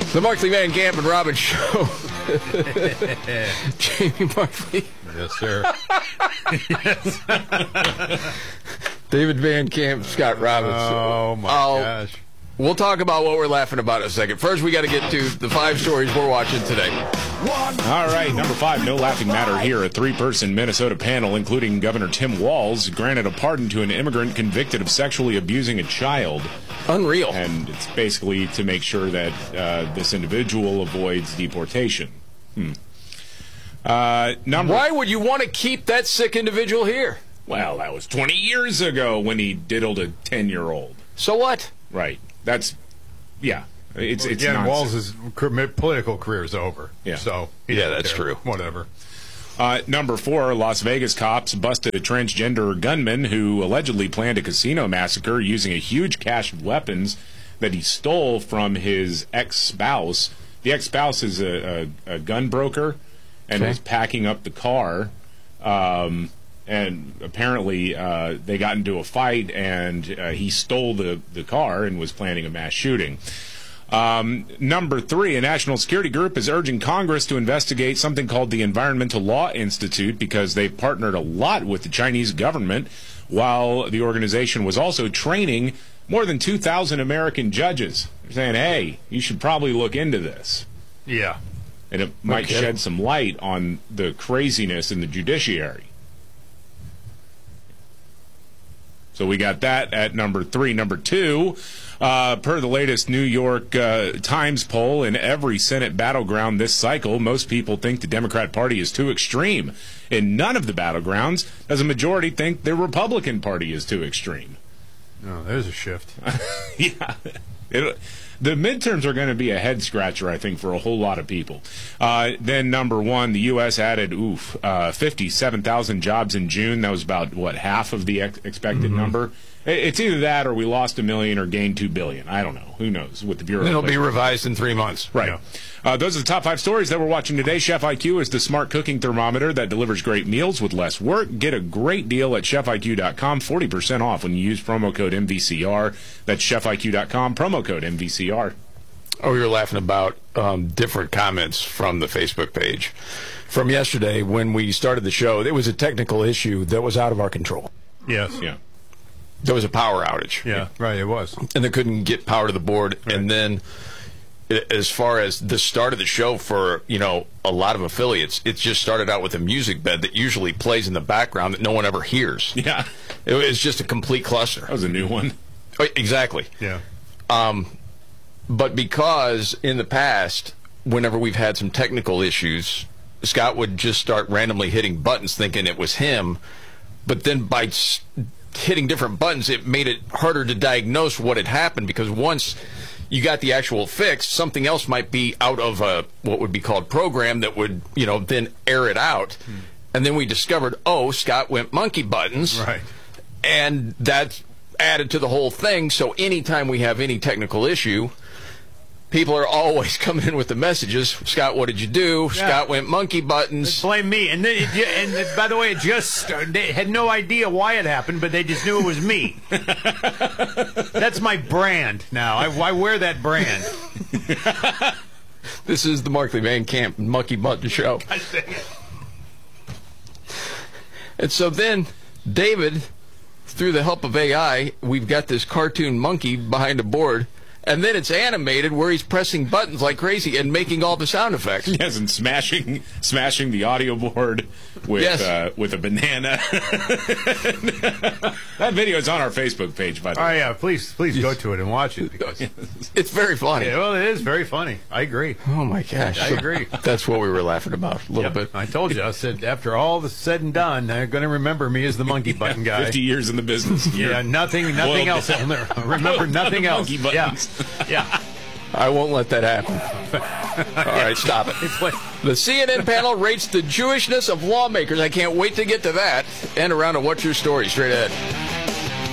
The Markley Van Camp and Robbins Show. Jamie Markley. Yes, sir. David Van Camp, Scott Robbins. Oh, my gosh. We'll talk about what we're laughing about in a second. First, we got to get to the 5 stories we're watching today. All right, number 5, no laughing matter here. A 3-person Minnesota panel, including Governor Tim Walz, granted a pardon to an immigrant convicted of sexually abusing a child. Unreal. And it's basically to make sure that this individual avoids deportation. Why would you want to keep that sick individual here? Well, that was 20 years ago when he diddled a 10-year-old. So what? Right. That's, yeah. It's again, Walz's political career is over. Yeah. So yeah, that's true. Whatever. Number 4, Las Vegas cops busted a transgender gunman who allegedly planned a casino massacre using a huge cache of weapons that he stole from his ex-spouse. The ex-spouse is a gun broker and was packing up the car. And apparently they got into a fight, and he stole the car and was planning a mass shooting. Number 3, a national security group is urging Congress to investigate something called the Environmental Law Institute because they've partnered a lot with the Chinese government, while the organization was also training more than 2,000 American judges. They're saying, hey, you should probably look into this. Yeah. And it might shed some light on the craziness in the judiciary. So we got that at number 3. Number 2, per the latest New York Times poll, in every Senate battleground this cycle, most people think the Democrat Party is too extreme. In none of the battlegrounds does a majority think the Republican Party is too extreme. Oh, there's a shift. Yeah. The midterms are going to be a head-scratcher, I think, for a whole lot of people. Then, number 1, the U.S. added, 57,000 jobs in June. That was about, half of the expected number? It's either that or we lost 1 million or gained 2 billion. I don't know. Who knows what the Bureau... It'll be revised in 3 months. Right. Yeah. Those are the top 5 stories that we're watching today. Chef IQ is the smart cooking thermometer that delivers great meals with less work. Get a great deal at chefiq.com, 40% off when you use promo code MVCR. That's chefiq.com, promo code MVCR. Oh, we were laughing about different comments from the Facebook page. From yesterday, when we started the show, there was a technical issue that was out of our control. Yes. Yeah. There was a power outage. Yeah, right, it was. And they couldn't get power to the board. Right. And then as far as the start of the show for, a lot of affiliates, it just started out with a music bed that usually plays in the background that no one ever hears. Yeah. It was just a complete cluster. That was a new one. Exactly. Yeah. But because in the past, whenever we've had some technical issues, Scott would just start randomly hitting buttons thinking it was him. But then by hitting different buttons, it made it harder to diagnose what had happened, because once you got the actual fix, something else might be out of what would be called program that would, then air it out. And then we discovered, Scott went monkey buttons. Right. And that added to the whole thing. So anytime we have any technical issue, people are always coming in with the messages. Scott, what did you do? Yeah. Scott went monkey buttons. Blame me. And then, by the way, they had no idea why it happened, but they just knew it was me. That's my brand now. I wear that brand. This is the Markley Van Camp Monkey Button Show. And so then, David, through the help of AI, we've got this cartoon monkey behind a board. And then it's animated where he's pressing buttons like crazy and making all the sound effects. Yes, and smashing the audio board with a banana. That video is on our Facebook page, by the way. Oh, yeah, please go to it and watch it. Because it's very funny. Yeah, well, it is very funny. I agree. Oh, my gosh. I agree. That's what we were laughing about a little bit. I told you. I said, after all is said and done, they're going to remember me as the monkey button guy. 50 years in the business. Yeah, nothing else. I'll remember nothing else. Monkey buttons. Yeah. I won't let that happen. All right, stop it. The CNN panel rates the Jewishness of lawmakers. I can't wait to get to that. And around to What's Your Story straight ahead.